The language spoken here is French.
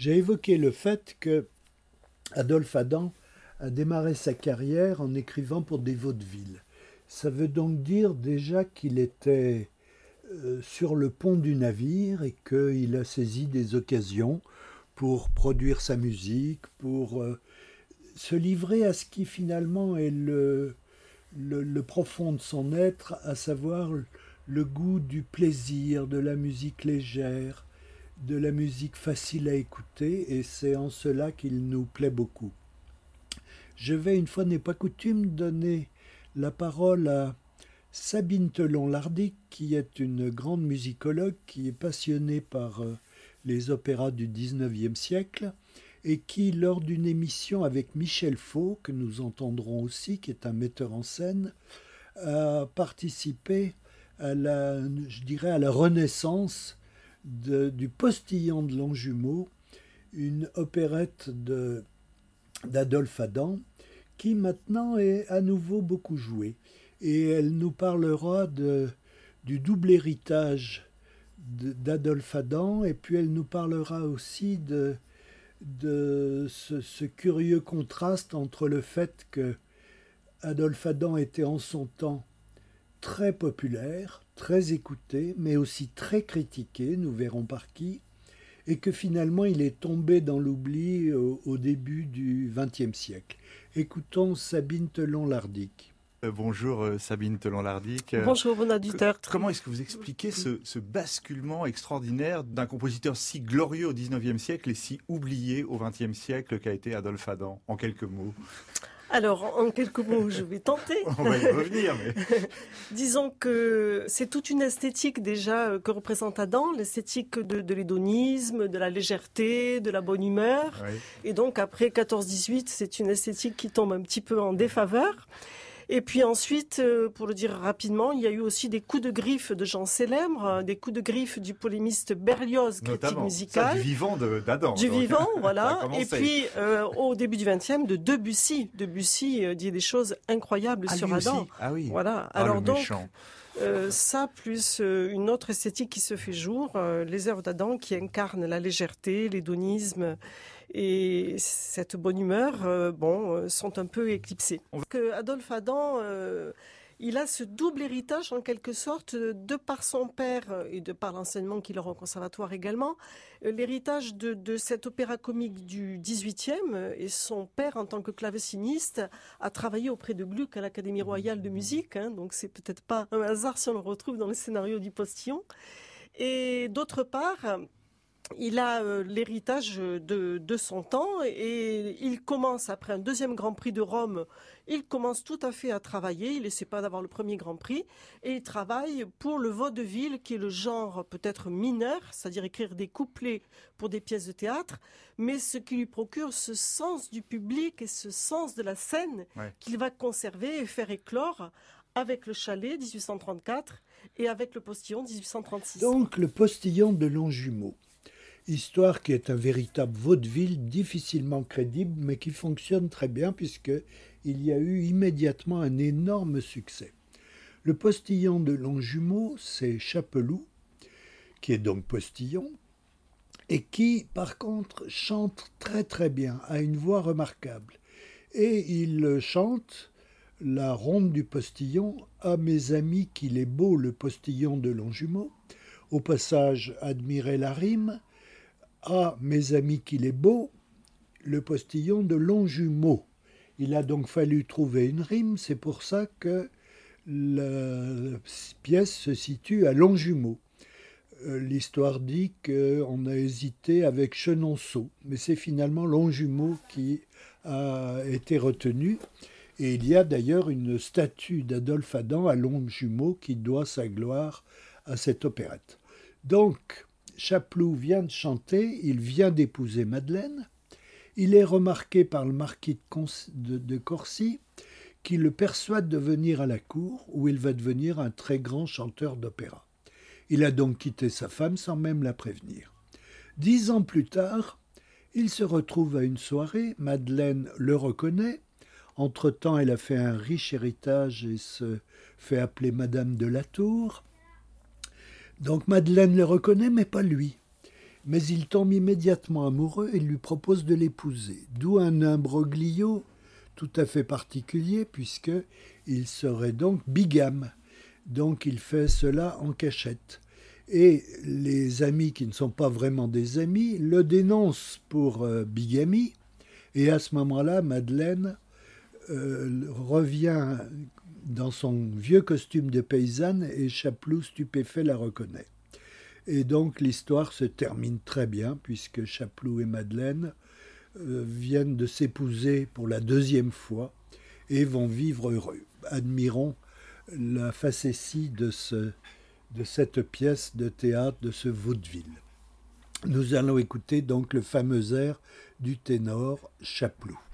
J'ai évoqué le fait que Adolphe Adam a démarré sa carrière en écrivant pour des vaudevilles. Ça veut donc dire déjà qu'il était sur le pont du navire et qu'il a saisi des occasions pour produire sa musique, pour se livrer à ce qui finalement est le profond de son être, à savoir le goût du plaisir, de la musique légère, de la musique facile à écouter, et c'est en cela qu'il nous plaît beaucoup. Je vais, une fois n'est pas coutume, donner la parole à Sabine Telon-Lardic, qui est une grande musicologue, qui est passionnée par les opéras du XIXe siècle, et qui, lors d'une émission avec Michel Faux, que nous entendrons aussi, qui est un metteur en scène, a participé à à la renaissance du Postillon de Longjumeau, une opérette d'Adolphe Adam, qui maintenant est à nouveau beaucoup jouée. Et elle nous parlera du double héritage d'Adolphe Adam, et puis elle nous parlera aussi de ce curieux contraste entre le fait que Adolphe Adam était en son temps très populaire, très écouté, mais aussi très critiqué, nous verrons par qui, et que finalement il est tombé dans l'oubli au début du XXe siècle. Écoutons Sabine Telon-Lardic. Bonjour Sabine Telon-Lardic. Bonjour bon auditeur. Comment est-ce que vous expliquez ce basculement extraordinaire d'un compositeur si glorieux au XIXe siècle et si oublié au XXe siècle qu'a été Adolphe Adam, en quelques mots? Alors, en quelques mots, je vais tenter. On va y revenir, mais... Disons que c'est toute une esthétique déjà que représente Adam, l'esthétique de l'hédonisme, de la légèreté, de la bonne humeur. Oui. Et donc, après 14-18, c'est une esthétique qui tombe un petit peu en défaveur. Et puis ensuite, pour le dire rapidement, il y a eu aussi des coups de griffe de gens célèbres, des coups de griffe du polémiste Berlioz, critique musicale. Du vivant d'Adam. Du vivant, voilà. Et puis, au début du XXe, de Debussy. Debussy dit des choses incroyables sur Adam. Ah oui. Voilà. Alors donc, ça, plus une autre esthétique qui se fait jour, les œuvres d'Adam qui incarnent la légèreté, l'hédonisme et cette bonne humeur, sont un peu éclipsées. Adolphe Adam, il a ce double héritage en quelque sorte de par son père et de par l'enseignement qu'il aura au conservatoire également, l'héritage de cet opéra comique du XVIIIe, et son père en tant que claveciniste a travaillé auprès de Gluck à l'Académie royale de musique, donc c'est peut-être pas un hasard si on le retrouve dans le scénario du Postillon. Et d'autre part, il a l'héritage de son temps et il commence, après un deuxième Grand Prix de Rome, il commence tout à fait à travailler, il n'essaie pas d'avoir le premier Grand Prix, et il travaille pour le vaudeville, qui est le genre peut-être mineur, c'est-à-dire écrire des couplets pour des pièces de théâtre, mais ce qui lui procure ce sens du public et ce sens de la scène qu'il va conserver et faire éclore avec le Chalet 1834 et avec le Postillon 1836. Donc le Postillon de Longjumeau. Histoire qui est un véritable vaudeville difficilement crédible, mais qui fonctionne très bien puisqu'il y a eu immédiatement un énorme succès. Le Postillon de Longjumeau, c'est Chapeloud, qui est donc postillon, et qui, par contre, chante très très bien, a une voix remarquable. Et il chante la ronde du postillon « À mes amis qu'il est beau le postillon de Longjumeau ». Au passage, admirez la rime. Ah, mes amis, qu'il est beau, le postillon de Longjumeau. Il a donc fallu trouver une rime, c'est pour ça que la pièce se situe à Longjumeau. L'histoire dit qu'on a hésité avec Chenonceau, mais c'est finalement Longjumeau qui a été retenu. Et il y a d'ailleurs une statue d'Adolphe Adam à Longjumeau qui doit sa gloire à cette opérette. Donc, Chapeloud vient de chanter, il vient d'épouser Madeleine. Il est remarqué par le marquis de Corcy, qui le persuade de venir à la cour, où il va devenir un très grand chanteur d'opéra. Il a donc quitté sa femme sans même la prévenir. 10 ans plus tard, il se retrouve à une soirée, Madeleine le reconnaît. Entre-temps, elle a fait un riche héritage et se fait appeler Madame de Latour. Donc Madeleine le reconnaît, mais pas lui. Mais il tombe immédiatement amoureux et lui propose de l'épouser. D'où un imbroglio tout à fait particulier, puisqu'il serait donc bigame. Donc il fait cela en cachette. Et les amis qui ne sont pas vraiment des amis le dénoncent pour bigamie. Et à ce moment-là, Madeleine revient dans son vieux costume de paysanne et Chapeloud, stupéfait, la reconnaît. Et donc l'histoire se termine très bien puisque Chapeloud et Madeleine viennent de s'épouser pour la deuxième fois et vont vivre heureux. Admirons la facétie de cette pièce de théâtre, de ce vaudeville. Nous allons écouter donc le fameux air du ténor Chapeloud.